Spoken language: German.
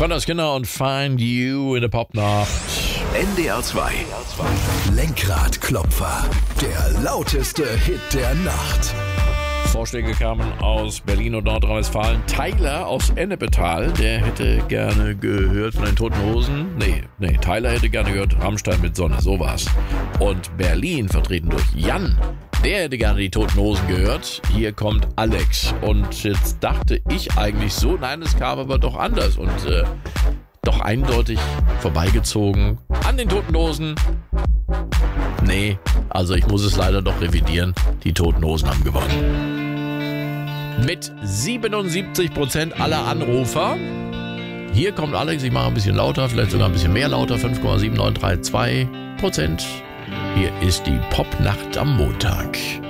Conor Skinner und Find You in der Popnacht. NDR 2. Lenkradklopfer. Der lauteste Hit der Nacht. Vorschläge kamen aus Berlin und Nordrhein-Westfalen. Tyler aus Ennepetal, der hätte gerne gehört von den Toten Hosen. Nee, Tyler hätte gerne gehört Rammstein mit Sonne, so war's. Und Berlin, vertreten durch Jan, der hätte gerne die Toten Hosen gehört. Hier kommt Alex. Und jetzt dachte ich eigentlich so, nein, es kam aber doch anders. Und doch eindeutig vorbeigezogen an den Toten Hosen. Nee, also ich muss es leider doch revidieren. Die Toten Hosen haben gewonnen. Mit 77% aller Anrufer. Hier kommt Alex, ich mache ein bisschen lauter, vielleicht sogar ein bisschen mehr lauter, 5,7932%. Hier ist die Popnacht am Montag.